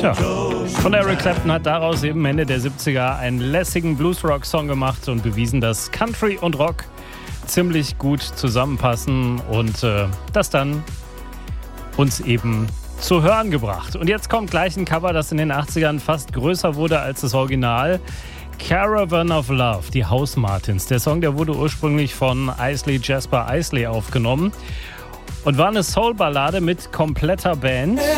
Von Eric Clapton hat daraus eben Ende der 70er einen lässigen Bluesrock-Song gemacht und bewiesen, dass Country und Rock ziemlich gut zusammenpassen und das dann uns eben zu hören gebracht. Und jetzt kommt gleich ein Cover, das in den 80ern fast größer wurde als das Original. Caravan of Love, die House Martins. Der Song, der wurde ursprünglich von Jasper Isley aufgenommen und war eine Soul-Ballade mit kompletter Band.